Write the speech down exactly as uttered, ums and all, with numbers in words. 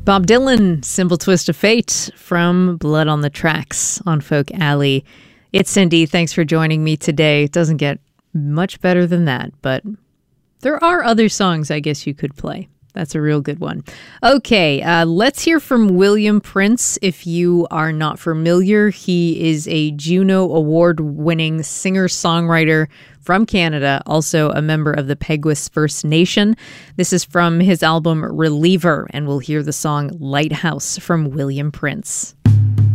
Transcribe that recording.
Bob Dylan, Simple Twist of Fate from Blood on the Tracks on Folk Alley. It's Cindy. Thanks for joining me today. It doesn't get much better than that, but there are other songs I guess you could play. That's a real good one. Okay, uh, let's hear from William Prince. If you are not familiar, he is a Juno Award-winning singer-songwriter from Canada, also a member of the Peguis First Nation. This is from his album Reliever, and we'll hear the song Lighthouse from William Prince.